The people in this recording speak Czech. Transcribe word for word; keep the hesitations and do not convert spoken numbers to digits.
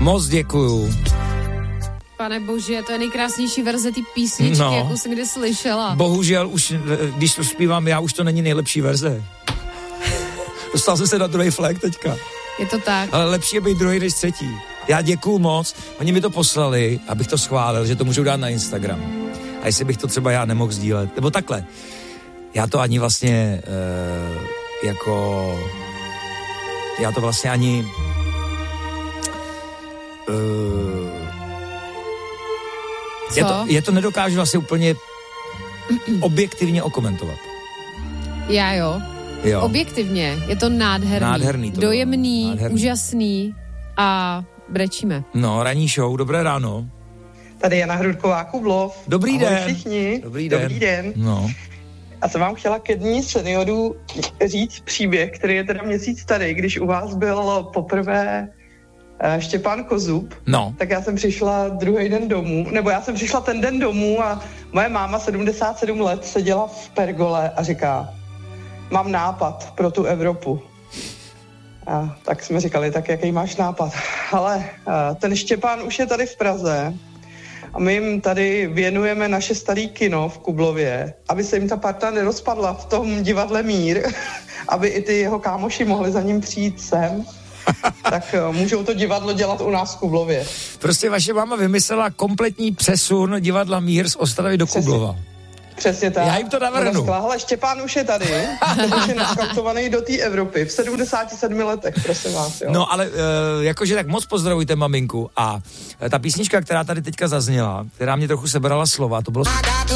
Moc děkuju. Pane bože, to je nejkrásnější verze té písničky, No. jakou jsem kdy slyšela. Bohužel už, když to zpívám já, už to není nejlepší verze. Dostal jsem se na druhý flag teďka. Je to tak. Ale lepší je být druhý než třetí. Já děkuju moc. Oni mi to poslali, abych to schválil, že to můžu dát na Instagram. A jestli bych to třeba já nemohl sdílet. Nebo takhle. Já to ani vlastně uh, jako... Já to vlastně ani... Uh, Co? je, to, je to nedokážu vlastně úplně objektivně okomentovat. Já jo. Jo. Objektivně. Je to nádherný. Nádherný to Dojemný, nádherný. úžasný a brečíme. No, ranní show, dobré ráno. Tady Jana Hrudková, Kublov. Dobrý Ahoj den. všichni. Dobrý den. Dobrý den. No. Já jsem vám chtěla ke dní seniorů říct příběh, který je teda měsíc starý, když u vás byl poprvé uh, Štěpán Kozub, No. tak já jsem přišla druhý den domů, nebo já jsem přišla ten den domů a moje máma sedmdesát sedm let seděla v pergole a říká, mám nápad pro tu Evropu. A tak jsme říkali, tak jaký máš nápad? Ale uh, ten Štěpán už je tady v Praze a my jim tady věnujeme naše starý kino v Kublově, aby se jim ta parta nerozpadla v tom divadle Mír, aby i ty jeho kámoši mohli za ním přijít sem, tak uh, můžou to divadlo dělat u nás v Kublově. Prostě vaše máma vymyslela kompletní přesun divadla Mír z Ostravy do Přesně. Kublova. Přesně tak. Já jim to navrhnu. Ale Štěpán už je tady, ten už je naskautovaný do té Evropy v sedmdesáti sedmi letech, prosím vás. Jo. No ale uh, jakože tak moc pozdravujte maminku a uh, ta písnička, která tady teďka zazněla, která mě trochu sebrala slova, to bylo